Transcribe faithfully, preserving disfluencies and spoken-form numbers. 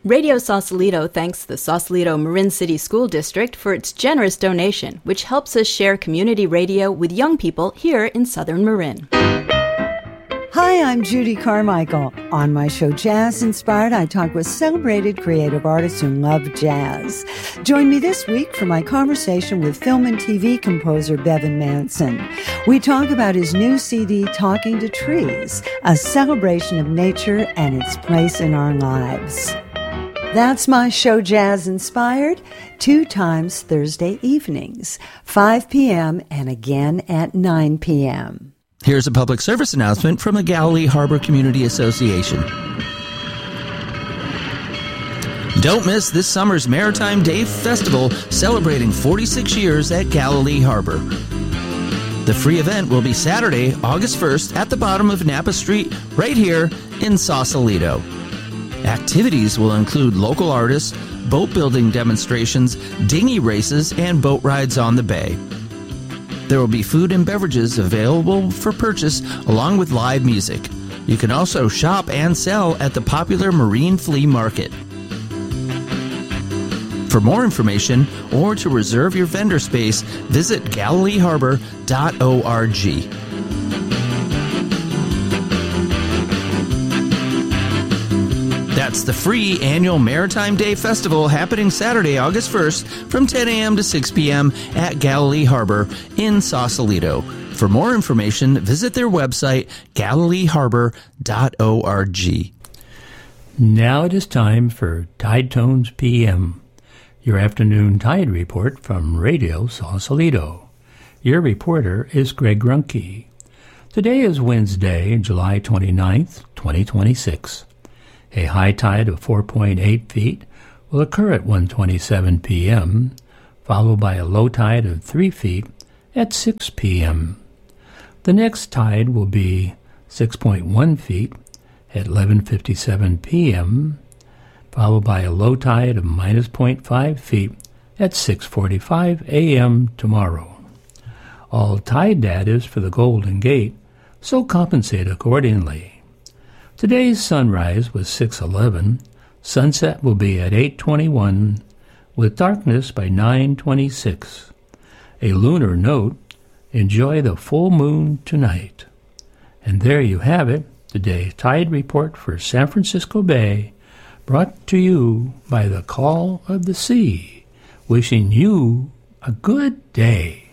Radio Sausalito thanks the Sausalito Marin City School District for its generous donation, which helps us share community radio with young people here in Southern Marin. Hi, I'm Judy Carmichael. On my show Jazz Inspired, I talk with celebrated creative artists who love jazz. Join me this week for my conversation with film and T V composer Bevan Manson. We talk about his new C D, Talking to Trees, a celebration of nature and its place in our lives. That's my show Jazz Inspired, two times Thursday evenings, five p.m. and again at nine p.m. Here's a public service announcement from the Galilee Harbor Community Association. Don't miss this summer's Maritime Day Festival, celebrating forty-six years at Galilee Harbor. The free event will be Saturday, August first, at the bottom of Napa Street, right here in Sausalito. Activities will include local artists, boat building demonstrations, dinghy races, and boat rides on the bay. There will be food and beverages available for purchase along with live music. You can also shop and sell at the popular Marine Flea Market. For more information or to reserve your vendor space, visit galilee harbor dot org. That's the free annual Maritime Day Festival happening Saturday, August first from ten a.m. to six p.m. at Galilee Harbor in Sausalito. For more information, visit their website, galilee harbor dot org. Now it is time for Tide Tones P M, your afternoon tide report from Radio Sausalito. Your reporter is Greg Runke. Today is Wednesday, July twenty-ninth, twenty twenty-six. A high tide of four point eight feet will occur at one twenty-seven p.m., followed by a low tide of three feet at six p.m. The next tide will be six point one feet at eleven fifty-seven p.m., followed by a low tide of minus zero point five feet at six forty-five a.m. tomorrow. All tide data is for the Golden Gate, so compensate accordingly. Today's sunrise was six eleven, sunset will be at eight twenty-one, with darkness by nine twenty-six. A lunar note, enjoy the full moon tonight. And there you have it, today's tide report for San Francisco Bay, brought to you by the Call of the Sea, wishing you a good day.